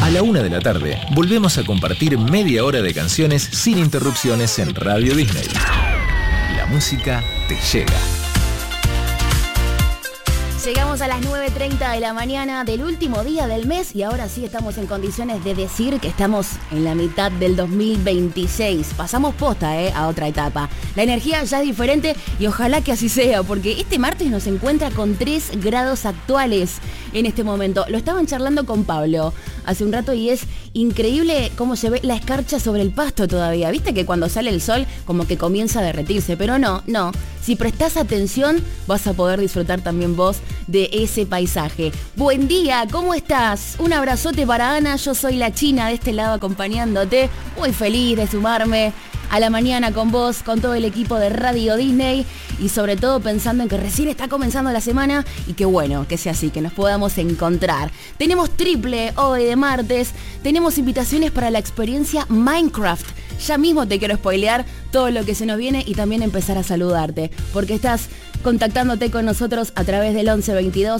A la 1 de la tarde, volvemos a compartir media hora de canciones sin interrupciones en Radio Disney. La música te llega. Llegamos a las 9:30 de la mañana del último día del mes y ahora sí estamos en condiciones de decir que estamos en la mitad del 2026. Pasamos posta, a otra etapa. La energía ya es diferente y ojalá que así sea, porque este martes nos encuentra con 3 grados actuales en este momento. Lo estaban charlando con Pablo hace un rato y es increíble cómo se ve la escarcha sobre el pasto todavía. Viste que cuando sale el sol como que comienza a derretirse, pero no. Si prestás atención vas a poder disfrutar también vos de ese paisaje. Buen día, ¿cómo estás? Un abrazote para Ana, yo soy la China de este lado acompañándote. Muy feliz de sumarme a la mañana con vos, con todo el equipo de Radio Disney y sobre todo pensando en que recién está comenzando la semana y que bueno, que sea así, que nos podamos encontrar. Tenemos triple hoy de martes, tenemos invitaciones para la experiencia Minecraft. Ya mismo te quiero spoilear todo lo que se nos viene y también empezar a saludarte, porque estás contactándote con nosotros a través del 11 22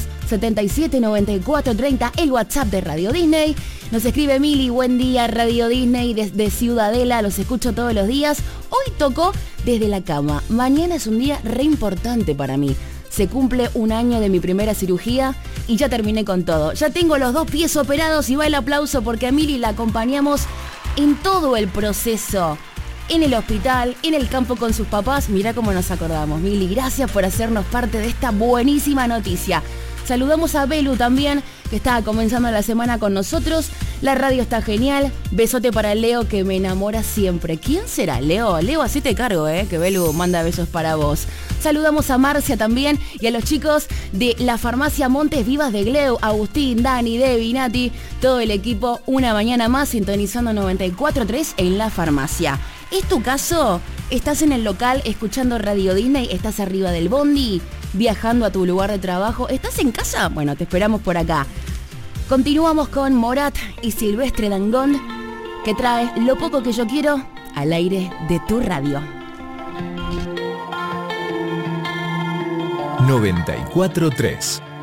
77 94 30, el WhatsApp de Radio Disney. Nos escribe Mili, buen día Radio Disney desde Ciudadela, los escucho todos los días. Hoy tocó desde la cama, mañana es un día re importante para mí. Se cumple un año de mi primera cirugía y ya terminé con todo. Ya tengo los 2 pies operados y va el aplauso porque a Mili la acompañamos en todo el proceso, en el hospital, en el campo con sus papás. Mirá cómo nos acordamos, Mili, gracias por hacernos parte de esta buenísima noticia. Saludamos a Belu también, que está comenzando la semana con nosotros. La radio está genial. Besote para Leo, que me enamora siempre. ¿Quién será Leo? Leo, así te cargo, que Belu manda besos para vos. Saludamos a Marcia también y a los chicos de la farmacia Montes Vivas de Gleu, Agustín, Dani, Debbie, Nati, todo el equipo, una mañana más sintonizando 94.3 en la farmacia. ¿Es tu caso? ¿Estás en el local escuchando Radio Disney? ¿Estás arriba del bondi? ¿Viajando a tu lugar de trabajo? ¿Estás en casa? Bueno, te esperamos por acá. Continuamos con Morat y Silvestre Dangond, que trae Lo poco que yo quiero al aire de tu radio. 94.3